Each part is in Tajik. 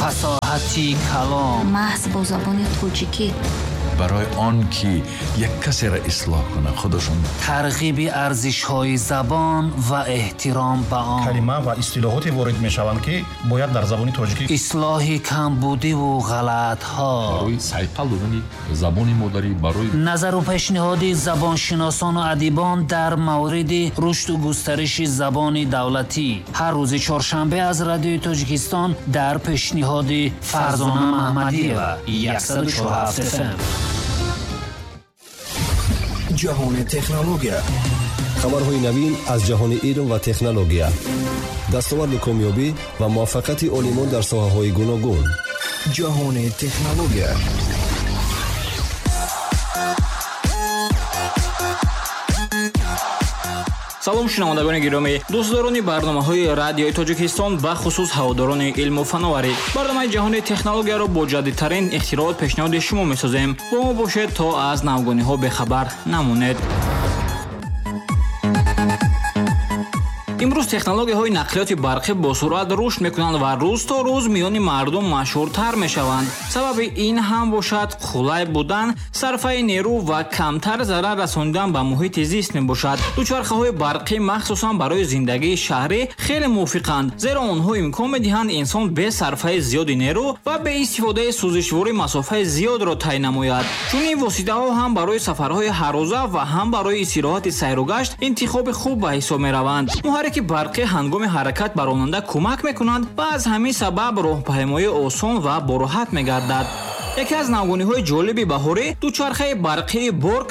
фасоҳати калом маҳз бо забони тоҷикӣ барои он ки як касеро ислоҳ кунад худашон тарғиби арзишҳои забон ва эҳтиром ба он калима ва истилоҳоте ворид мешаванд ки бояд дар забони тоҷикӣ ислоҳи камбудиву ғалатҳо барои сайқал додани забони модарӣ барои назару пешниҳоди забоншиносону адибон дар мавриди рушду густариши забони давлатӣ ҳар рӯзи чоршанбе аз радиои Тоҷикистон дар пешниҳоди Фарзона Маҳмадиева 104 FM. ҷаҳони технология. хабарҳои навин аз ҷаҳони илм ва технология. дастоварди комёбӣ ва муваффақияти олимон дар соҳаҳои гуногун. ҷаҳони технология. салом шунавандагони гиромӣ, дӯстдорони барномаҳои радиои Тоҷикистон ба хусус ҳаводорони илму фановарӣ. барномаи ҷаҳони технологияро бо ҷадидтарин ихтироот пешниҳоди шумо месозем. бо мо бошед, то аз навгониҳо бехабар намонед. имрӯз технологияҳои нақлиёти барқӣ бо суръат рушд мекунанд ва рӯз то рӯз миёни мардум машҳуртар мешаванд. сабаби ин ҳам бошад қулай будан, сарфаи нерӯ ва камтар зарар расонидан ба муҳити зист мебошад. дучархаҳои барқӣ махсусан барои зиндагии шаҳрӣ хеле мувофиқанд, зеро онҳо имкон медиҳанд инсон бе сарфаи зиёди нерӯ ва бе истифодаи сӯзишворӣ масофаи зиёдро тай намояд. чунин воситаҳо ҳам барои сафарҳои ҳаррӯза ва ҳам барои истироҳати сайру гашт интихоби хуб ба ҳисоб мераванд. муҳаррики барқӣ ҳангоми ҳаракат ба ронанда кӯмак мекунанд ва аз ҳамин сабаб роҳпаймоӣ осон ва бороҳат мегардад. яке аз навгониҳои ҷолиби баҳорӣ дучархаи барқии Borg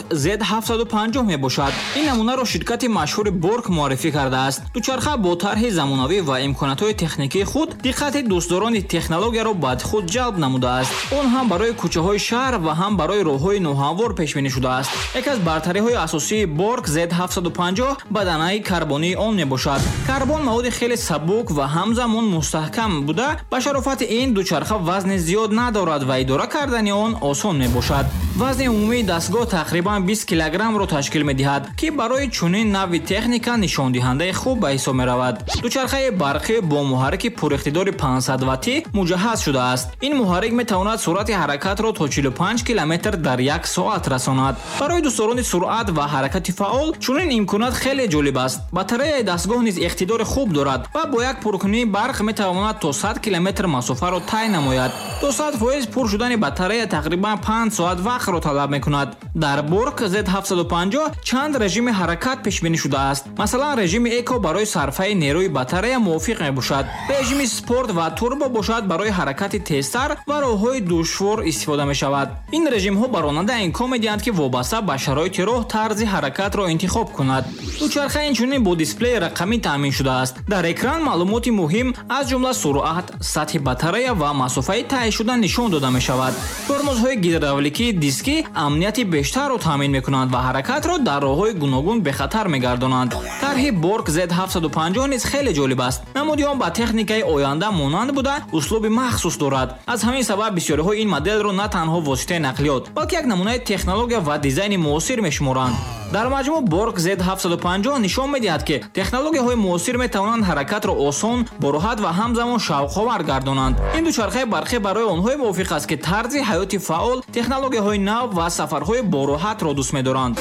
Z750 мебошад. ин намунаро ширкати машҳури Borg муаррифӣ кардааст. дучарха бо тарҳи замонавӣ ва имконатҳои техникии худ диққати дӯстдорони технологияро ба худ ҷалб намудааст. он ҳам барои кӯчаҳои шаҳр ва ҳам барои роҳҳои ноҳамвор пешбинӣ шудааст. яке аз бартариҳои асосии Borg Z750 баданаи карбонии он мебошад. карбон маводи хеле сабук ва ҳамзамон мустаҳкам буда, ба шарофати ин дучарха вазни зиёд надорад ва идора кардани он осон мебошад. вазни умумии дастгоҳ тақрибан 20 килограммро ташкил медиҳад, ки барои чунин нави техника нишондиҳандаи хуб ба ҳисоб меравад. дучархаи барқӣ бо муҳаррики пуриқтидори 500 ваттӣ муҷаҳҳаз шудааст. ин муҳаррик метавонад суръати ҳаракатро то 45 километр дар як соат расонад. барои дӯстдорони суръат ва ҳаракати фаъол чунин имконат хеле ҷолиб аст. батареяи дастгоҳ низ иқтидори хуб дорад ва бо як пуркунии барқ метавонад то 100 километр масофаро тай намояд. 200% пур шудани батарея тақрибан 5 соат вақтро талаб мекунад. дар Borg Z750 чанд режими ҳаракат пешбинӣ шудааст. масалан, режими эко барои сарфаи нерӯи батарея мувофиқ мебошад. режими спорт ва турбо бошад барои ҳаракати тезтар ва роҳҳои душвор истифода мешавад. ин режимҳо ба ронанда имкон медиҳанд ки вобаста ба шароити роҳ тарзи ҳаракатро интихоб кунад. дучарха инчунин бо дисплеи рақамӣ таъмин шудааст. дар экран маълумоти муҳим аз ҷумла суръат, сатҳи батарея ва масофаи тайшуда нишон дода мешавад. тормозҳои гидравликии дискӣ амнияти бештарро таъмин мекунанд ва ҳаракатро дар роҳҳои гуногун бехатар мегардонанд. тарҳи Borg Z750 низ хеле ҷолиб аст. намуди он ба техникаи оянда монанд буда, услуби махсус дорад. аз ҳамин сабаб бисёриҳо ин моделро на танҳо воситаи нақлиёт, балки як намунаи технология ва дизайни муосир мешуморанд. дар маҷмӯъ Borg Z750 нишон медиҳад, ки технологияҳои муосир метавонанд ҳаракатро осон, бороҳат ва ҳамзамон шавқовар гардонанд. ин дучархаи барқӣ барои онҳое мувофиқ аст, ки тарзи ҳаёти фаъол, технологияҳои нав ва сафарҳои бороҳатро дӯст медоранд.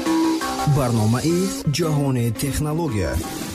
барномаи ҷаҳони технология.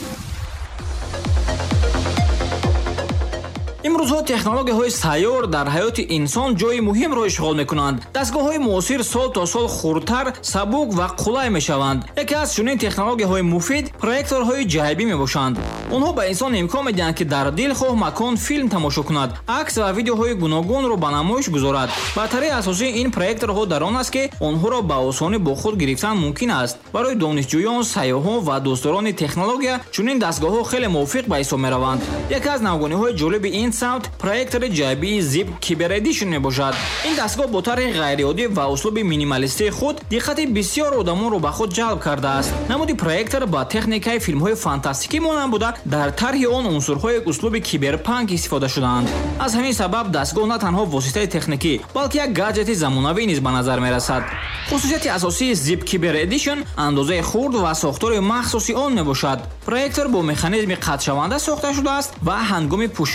имрӯзҳо технологияҳои сайёр дар ҳаёти инсон ҷойи муҳимро ишғол мекунанд. дастгоҳҳои муосир сол то сол хурдтар, сабук ва қулай мешаванд. яке аз чунин технологияҳои муфид проекторҳои ҷайбӣ мебошанд. онҳо ба инсон имкон медиҳанд, ки дар дилхоҳ макон филм тамошо кунад, акс ва видеоҳои гуногунро ба намоиш гузорад. батареи асосии ин проекторҳо дар он аст, ки онҳоро ба осонӣ бо худ гирифтан мумкин аст. барои донишҷӯён, сайёҳон ва дӯстдорони технология чунин дастгоҳҳо хеле мувофиқ ба ҳисоб мераванд. яке аз навгониҳои ҷолиби ин самт проектори ҷайбии Zip Kyber Edition мебошад. ин дастгоҳ бо тарҳи ғайриоддӣ ва услуби минималистии худ диққати бисёр одамонро ба худ ҷалб кардааст. намуди проектор ба техникаи филмҳои фантастикӣ монанд буда, дар тарҳи он унсурҳои услуби киберпанк истифода шудаанд. аз ҳамин сабаб дастгоҳ на танҳо воситаи техникӣ, балки як гадҷети замонавӣ низ ба назар мерасад. хусусияти асосии Zip Kyber Edition андозаи хурд ва сохтори махсуси он мебошад. проектор бо механизми қатшаванда сохта шудааст ва ҳангоми пӯшида шудан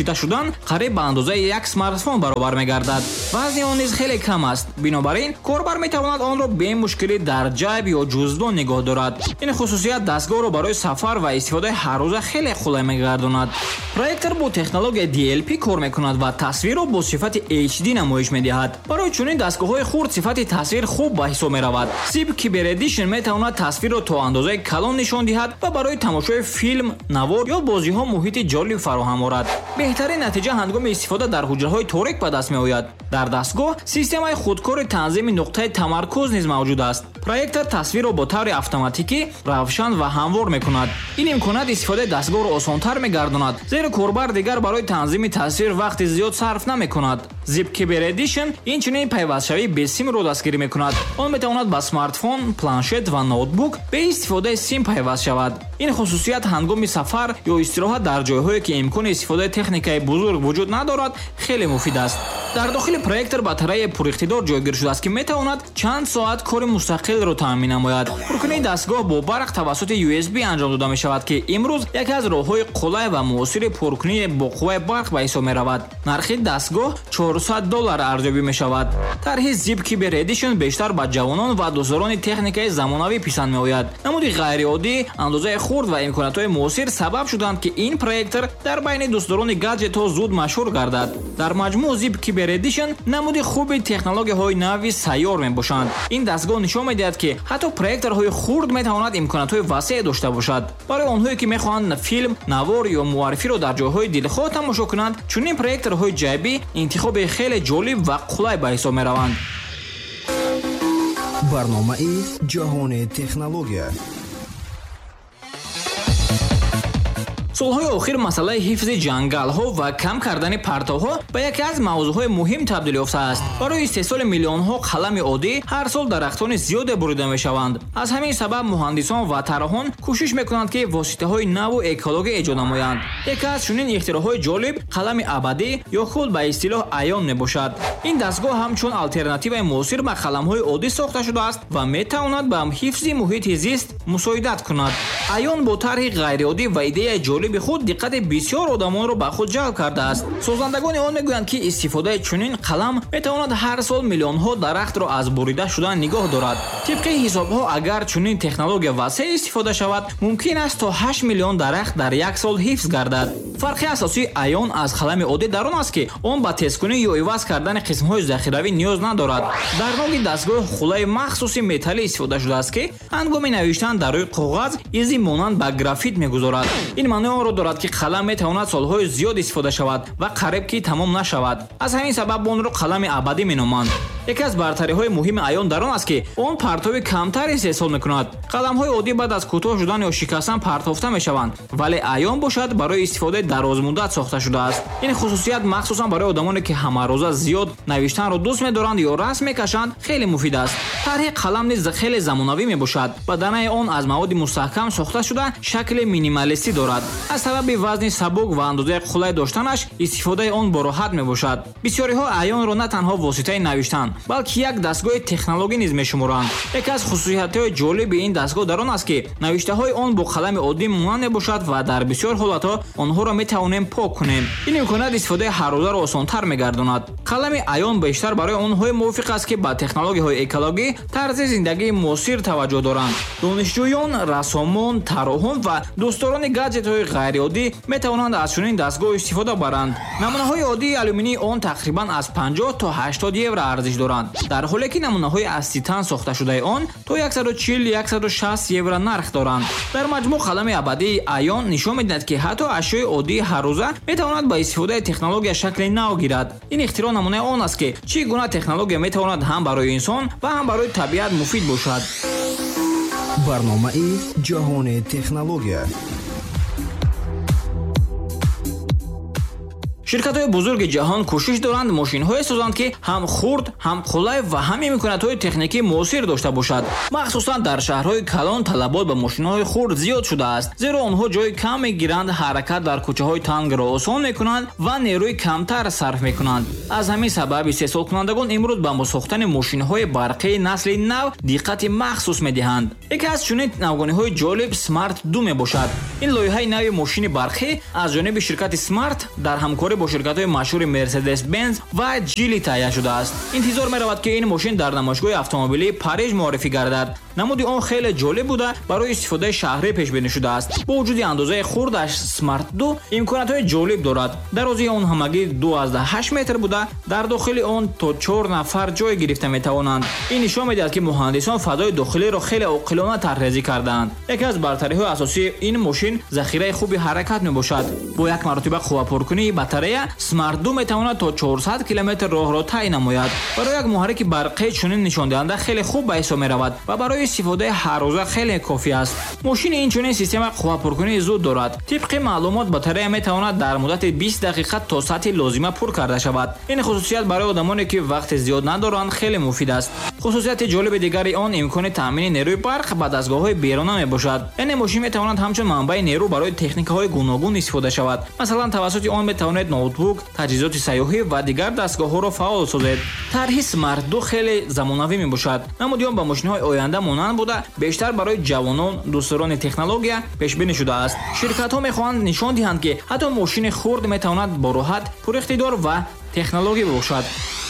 қариб ба андозаи як смартфон баробар мегардад. вазни он низ хеле кам аст. бинобар ин корбар метавонад онро бе мушкилӣ дар ҷайб ё ҷуздон нигоҳ дорад. ин хусусият дастгоҳро барои сафар ва истифодаи ҳаррӯза хеле қулай мегардонад. проектор бо технологияи DLP кор мекунад ва тасвирро бо сифати HD намоиш медиҳад. барои чунин дастгоҳҳои хурд сифати тасвир хуб ба ҳисоб меравад. Zip Kyber Edition метавонад тасвирро то андозаи калон нишон диҳад ва барои тамошои филм, навор ё бозиҳо муҳити ҷолиб фароҳам орад. беҳтарин натиҷа ҳангоми истифода дар ҳуҷраҳои торик ба даст меояд. дар дастгоҳ системаи худкори танзими нуқтаи тамаркуз низ мавҷуд аст. проектор тасвирро бо таври автоматикӣ равшан ва ҳамвор мекунад. ин имконият истифодаи дастгоҳро осонтар мегардонад, зеро корбар дигар барои танзими тасвир вақти зиёд сарф намекунад. Zip Kyber Edition инчунин пайвастшавии бесимро дастгирӣ мекунад. он метавонад ба смартфон, планшет ва ноутбук бе истифодаи сим пайваст шавад. ин хусусият ҳангоми сафар ё истироҳат дар ҷойҳое ки имкони истифодаи техникаи бузург вуҷуд надорад хеле муфид аст. дар дохили проектор батареяи пуриқтидор ҷойгир шудааст ки метавонад чанд соат кори мустақилро таъмин намояд. пуркунии дастгоҳ бо барқ тавассути USB анҷом дода мешавад ки имрӯз яке аз роҳҳои қулай ва муосири пуркунии бо қувваи барқ ба ҳисоб меравад. нархи дастгоҳ $400 арзёбӣ мешавад. тарҳи Zip Kyber Edition бештар ба ҷавонон ва дӯстдорони техникаи замонавӣ писанд меояд. намуди ғайриоддӣ, андозаи хурд ва имкониятҳои муосир сабаб шуданд ки ин проектор дар байни дӯстдорони гадҷетҳо зуд машҳур гардад. дар маҷмӯъ Zip Kyber Edition намуди хуби технологияҳои нави сайёр мебошанд. ин дастгоҳ нишон медиҳад ки ҳатто проекторҳои хурд метавонад имкониятҳои васеъ дошта бошад. барои онҳое ки мехоҳанд филм, навор ё муаррифиро дар ҷойҳои дилхоҳ тамошо кунанд, чунин проекторҳои ҷайбӣ интихоби хеле ҷолиб ва қулай ба ҳисоб мераванд. барномаи ҷаҳони технология. солҳои охир масъалаи ҳифзи ҷангалҳо ва кам кардани партовҳо ба яке аз мавзӯъҳои муҳим табдил ёфтааст. барои истеҳсоли миллионҳо қалами оддӣ ҳар сол дарахтони зиёде бурида мешаванд. аз ҳамин сабаб муҳандисон ва тарроҳон кӯшиш мекунанд ки воситаҳои наву экологӣ эҷод намоянд. яке аз чунин ихтироъҳои ҷолиб қалами абадӣ ё худ ба истилоҳ Ion мебошад. ин дастгоҳ ҳамчун алтернативаи муосир ба қаламҳои оддӣ сохта шудааст ва метавонад ба ҳифзи муҳити зист мусоидат кунад. Ion бо тарҳи ғайриоддӣ ва идеяи ҷолиб худ диққати бисёр одамонро ба худ ҷалб кардааст. созандагони он мегӯянд ки истифодаи чунин қалам метавонад ҳар сол миллионҳо дарахтро аз бурида шудан нигоҳ дорад. тибқи ҳисобҳо агар чунин технология васеъ истифода шавад, мумкин аст то 8 миллион дарахт дар як сол ҳифз гардад. фарқи асосии Ion аз қалами оддӣ дар он аст ки он ба тезкунӣ ё иваз кардани қисмҳои захиравӣ ниёз надорад. дар ноги дастгоҳ хулаи махсуси металлӣ истифода шудааст ки ҳангоми навиштан дар рӯи коғаз изи монанд ба графит мегузорад. ин маънои онро дорад ки қалам метавонад солҳои зиёд истифода шавад ва қариб ки тамом нашавад. аз ҳамин сабаб онро қалами абадӣ меноманд. яке аз бартариҳои муҳими Ion дар он аст ки он партови камтар истеҳсол мекунад. қаламҳои оддӣ баъд аз кӯтоҳ шудан ё шикастан партофта мешаванд, вале Ion бошад барои истифодаи дарозмуддат сохта шудааст. ин хусусият махсусан барои одамоне ки ҳамарӯза зиёд навиштанро дӯст медоранд ё расм мекашанд хеле муфид аст. тарҳи қалам низ хеле замонавӣ мебошад. баданаи он аз маводи мустаҳкам сохта шуда шакли минималистӣ дорад. аз сабаби вазни сабук ва андозаи қулай доштанаш истифодаи он бороҳат мебошад. бисёриҳо Ionро на танҳо воситаи навиштан, балки як дастгоҳи технологӣ низ мешуморанд. яке аз хусусиятҳои ҷолиби ин дастгоҳ дар он аст ки навиштаҳои он бо қалами оддӣ монанд мебошад ва дар бисёр ҳолатҳо онҳоро метавонем пок кунем. ин имконият истифодаи ҳаррӯзаро осонтар мегардонад. қалами Ion бештар барои онҳое мувофиқ аст ки ба технологияҳои экологӣ, тарзи зиндагии муосир таваҷҷӯҳ доранд. донишҷӯён, рассомон, тарроҳон ва дӯстдорони гадҷетҳои ғайриоддӣ метавонанд аз чунин дастгоҳ истифода баранд. намунаҳои оддии алюминии он тақрибан аз 50 то 80 евро арзиш доранд, дар ҳоле ки намунаҳои аз титан сохта шудаи он то 140-160 евро нарх доранд. дар маҷмӯъ қалами абадии Ion нишон медиҳад ки ҳатто ашёи оддии ҳаррӯза метавонад ба истифодаи технология шакли нав гирад. ин ихтироъ намунаи он аст ки чӣ гуна технология метавонад ҳам барои инсон ва ҳам барои табиат муфид бошад. барномаи ҷаҳони технология. ширкатҳои бузурги ҷаҳон кӯшиш доранд мошинҳое созанд ки ҳам хурд, ҳам қулай ва ҳам имкониятҳои техникӣ муосир дошта бошад. махсусан дар шаҳрҳои калон талабот ба мошинҳои хурд зиёд шудааст, зеро онҳо ҷои кам мегиранд, ҳаракат дар кӯчаҳои тангро осон мекунанд ва нерӯи камтар сарф мекунанд. аз ҳамин сабаб истеҳсолкунандагон имрӯз ба сохтани мошинҳои барқии насли нав диққати махсус медиҳанд. яке аз чунин навгониҳои ҷолиб Smart 2 мебошад. ин лоиҳаи нави мошини барқӣ аз ҷониби ширкати Smart дар ҳамкорӣ бо ширкатҳои машҳури Mercedes-Benz ва Geely таҳия шудааст. интизор меравад ки ин мошин дар намоишгоҳи автомобилии Париж муоррифӣ гардад. намуди он хеле ҷолиб буда барои истифодаи шаҳрӣ пешбинӣ шудааст. бо вуҷуди андозаи хурдаш Smart 2 имкониятҳои ҷолиб дорад. дарозии он ҳамагӣ 2,8 метр буда дар дохили он то 4 нафар ҷой гирифта метавонанд. ин нишон медиҳад ки муҳандисон фазои дохилиро хеле оқилона тарҳрезӣ кардаанд. яке аз бартариҳои асосии ин мошин захираи хуби ҳаракат мебошад. бо як маротиба қуввапуркунии батарея Smart 2 метавонад то 400 километр роҳро тай намояд. барои як муҳаррики барқӣ чунин нишондиҳанда хеле хуб ба ҳисоб меравад ва барои истифодаи ҳаррӯза хеле кофӣ аст. мошини инчунин система қуввапуркунии зуд дорад. тибқи маълумот батарея метавонад дар муддати 20 дақиқа то сатҳи лозима пур карда шавад. ин хусусият барои одамоне ки вақти зиёд надоранд хеле муфид аст. хусусияти ҷолиби дигари он имкони таъмини нерӯи барқ ба дастгоҳҳои берона мебошад. яъне мошин метавонад ҳамчун манбаи нерӯ барои техникаҳои гуногун истифода шавад. масалан тавассути он метавонед ноутбук, таҷҳизоти сайёҳӣ ва дигар дастгоҳҳоро фаъол созед. тарҳи Smart 2 хеле замонавӣ мебошад. намуди он ба мошинҳои оянда монанд буда бештар барои ҷавонон дӯстдорони технология пешбинӣ шудааст. ширкатҳо мехоҳанд нишон диҳанд ки ҳатто мошини хурд метавонад бо роҳат пуриқтидор ва технологӣ бошад.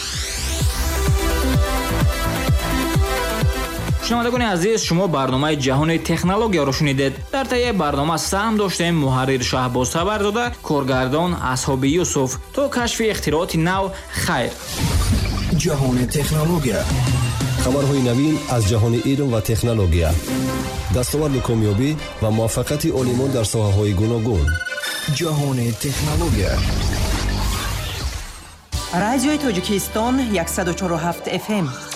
шунавандагони азиз, шумо барномаи ҷаҳони технологияро шунидед. дар таҳияи барнома саҳм доштем муҳаррир Шаҳбоз Сабарзода, коргардон Асҳоби Юсуф. то кашфи ихтирооти нав, хайр. ҷаҳони технология. хабарҳои навин аз ҷаҳони илм ва технология, дастоварди комёбӣ ва муваффақияти олимон дар соҳаҳои гуногун. ҷаҳони технология. радиои Тоҷикистон 104.7 FM